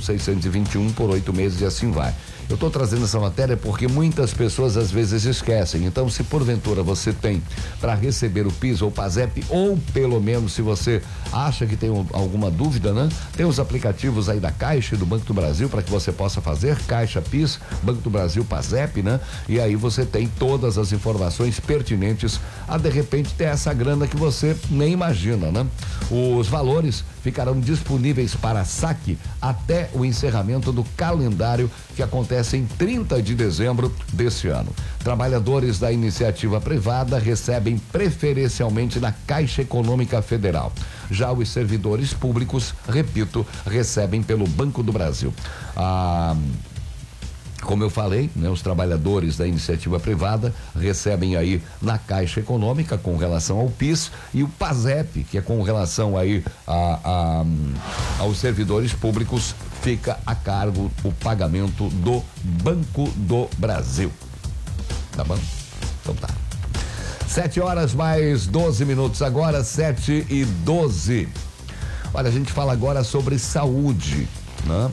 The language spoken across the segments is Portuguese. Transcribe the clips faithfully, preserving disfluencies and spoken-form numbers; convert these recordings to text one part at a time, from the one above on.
seiscentos e vinte e um por oito meses e assim vai. Eu estou trazendo essa matéria porque muitas pessoas às vezes esquecem. Então, se porventura você tem para receber o PIS ou o PASEP, ou pelo menos se você acha que tem um, alguma dúvida, né? Tem os aplicativos aí da Caixa e do Banco do Brasil para que você possa fazer, Caixa, PIS, Banco do Brasil, PASEP, né? E aí você tem todas as informações pertinentes a de repente ter essa grana que você nem imagina, né? Os valores ficarão disponíveis para saque até o encerramento do calendário que acontece em trinta de dezembro deste ano. Trabalhadores da iniciativa privada recebem preferencialmente na Caixa Econômica Federal. Já os servidores públicos, repito, recebem pelo Banco do Brasil. Ah, Como eu falei, né, os trabalhadores da iniciativa privada recebem aí na Caixa Econômica com relação ao PIS, e o PASEP, que é com relação aí a, a, aos servidores públicos, fica a cargo o pagamento do Banco do Brasil. Tá bom? Então tá. Sete horas mais doze minutos agora, sete e doze. Olha, a gente fala agora sobre saúde, né?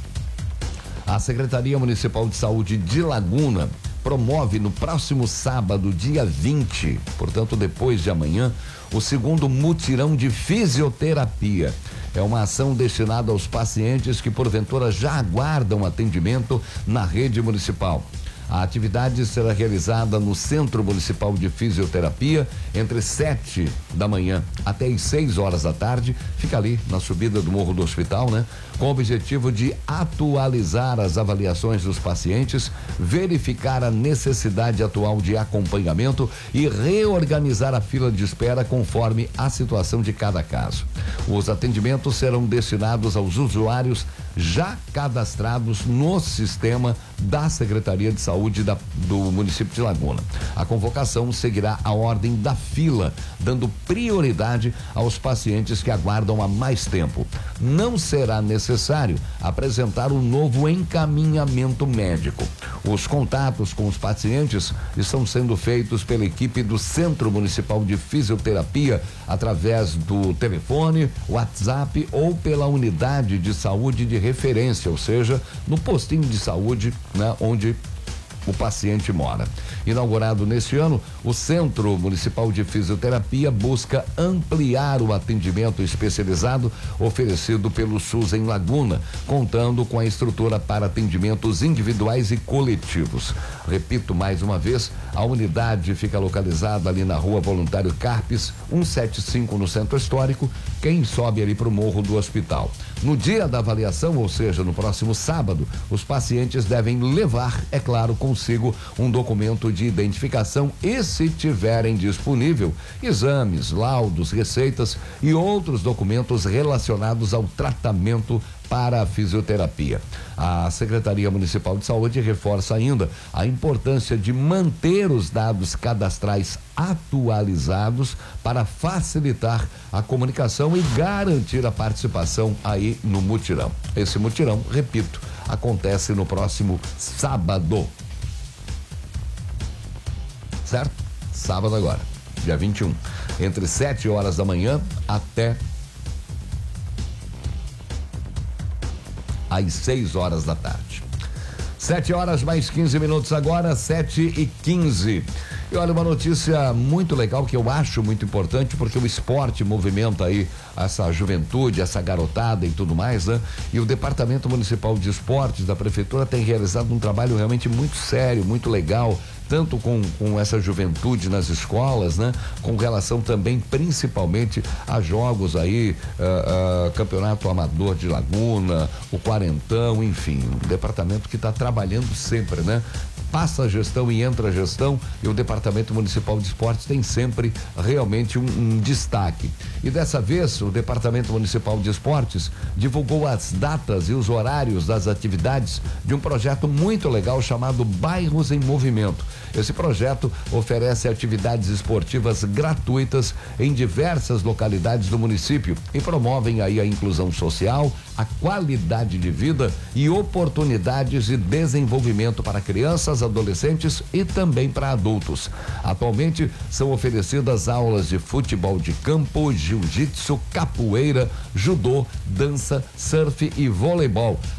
A Secretaria Municipal de Saúde de Laguna promove no próximo sábado, dia vinte, portanto depois de amanhã, o segundo mutirão de fisioterapia. É uma ação destinada aos pacientes que porventura já aguardam atendimento na rede municipal. A atividade será realizada no Centro Municipal de Fisioterapia entre sete da manhã até as seis horas da tarde. Fica ali na subida do Morro do Hospital, né? Com o objetivo de atualizar as avaliações dos pacientes, verificar a necessidade atual de acompanhamento e reorganizar a fila de espera conforme a situação de cada caso. Os atendimentos serão destinados aos usuários já cadastrados no sistema da Secretaria de Saúde da, do município de Laguna. A convocação seguirá a ordem da fila, dando prioridade aos pacientes que aguardam há mais tempo. Não será necessário apresentar um novo encaminhamento médico. Os contatos com os pacientes estão sendo feitos pela equipe do Centro Municipal de Fisioterapia através do telefone, WhatsApp ou pela unidade de saúde de referência, ou seja, no postinho de saúde, né, onde o paciente mora. Inaugurado neste ano, o Centro Municipal de Fisioterapia busca ampliar o atendimento especializado oferecido pelo SUS em Laguna, contando com a estrutura para atendimentos individuais e coletivos. Repito mais uma vez, a unidade fica localizada ali na Rua Voluntário Carpes, cento e setenta e cinco, no Centro Histórico, quem sobe ali para o Morro do Hospital. No dia da avaliação, ou seja, no próximo sábado, os pacientes devem levar, é claro, consigo um documento de identificação e, se tiverem disponível, exames, laudos, receitas e outros documentos relacionados ao tratamento para a fisioterapia. A Secretaria Municipal de Saúde reforça ainda a importância de manter os dados cadastrais atualizados para facilitar a comunicação e garantir a participação aí no mutirão. Esse mutirão, repito, acontece no próximo sábado. Certo? Sábado agora, dia vinte e um, entre sete horas da manhã até às seis horas da tarde. Sete horas mais quinze minutos agora, sete e quinze. E olha, uma notícia muito legal que eu acho muito importante, porque o esporte movimenta aí essa juventude, essa garotada e tudo mais, né? E o Departamento Municipal de Esportes da Prefeitura tem realizado um trabalho realmente muito sério, muito legal, tanto com, com essa juventude nas escolas, né? Com relação também, principalmente, a jogos aí, uh, uh, Campeonato Amador de Laguna, o Quarentão, enfim, um departamento que está trabalhando sempre, né? Passa a gestão e entra a gestão, e o Departamento Municipal de Esportes tem sempre realmente um, um destaque. E dessa vez, o Departamento Municipal de Esportes divulgou as datas e os horários das atividades de um projeto muito legal chamado Bairros em Movimento. Esse projeto oferece atividades esportivas gratuitas em diversas localidades do município e promovem aí a inclusão social, a qualidade de vida e oportunidades de desenvolvimento para crianças, adolescentes e também para adultos. Atualmente são oferecidas aulas de futebol de campo, jiu-jitsu, capoeira, judô, dança, surf e voleibol,